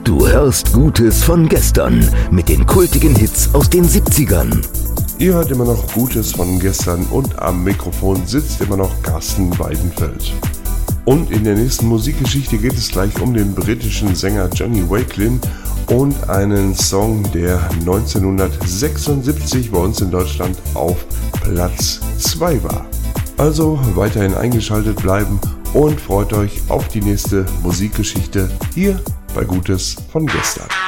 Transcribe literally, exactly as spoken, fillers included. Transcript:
Du hörst Gutes von gestern mit den kultigen Hits aus den siebzigern. Ihr hört immer noch Gutes von gestern und am Mikrofon sitzt immer noch Carsten Weidenfeld. Und in der nächsten Musikgeschichte geht es gleich um den britischen Sänger Johnny Wakelin und einen Song, der neunzehnhundertsechsundsiebzig bei uns in Deutschland auf Platz zwei war. Also weiterhin eingeschaltet bleiben und freut euch auf die nächste Musikgeschichte hier bei Gutes von gestern.